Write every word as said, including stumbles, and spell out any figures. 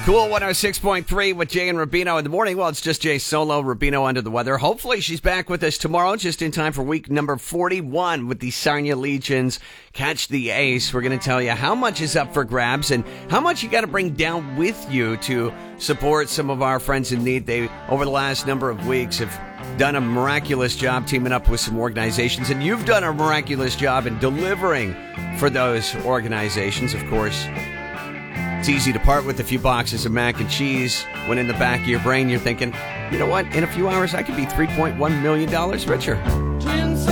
Cool one oh six point three with Jay and Rubino in the morning. Well, it's just Jay solo, Rubino under the weather. Hopefully she's back with us tomorrow, just in time for week number forty-one with the Sarnia Legions. Catch the Ace. We're going to tell you how much is up for grabs and how much you got to bring down with you to support some of our friends in need. They, over the last number of weeks, have done a miraculous job teaming up with some organizations, and you've done a miraculous job in delivering for those organizations, of course. It's easy to part with a few boxes of mac and cheese when in the back of your brain you're thinking, you know what, in a few hours I could be three point one million dollars richer.